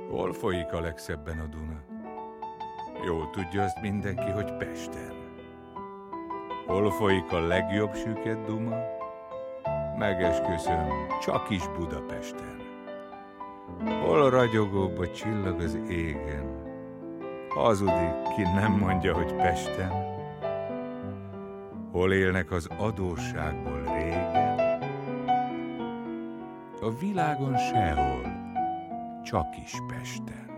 Hol folyik a legszebben a Duna? Jól tudja azt mindenki, hogy Pesten. Hol folyik a legjobb süket Duma? Megesküszöm, csak is Budapesten. Hol ragyogóbb a csillag az égen? Hazudik, ki nem mondja, hogy Pesten. Hol élnek az adósságból régen? A világon sehol, csak is Pesten.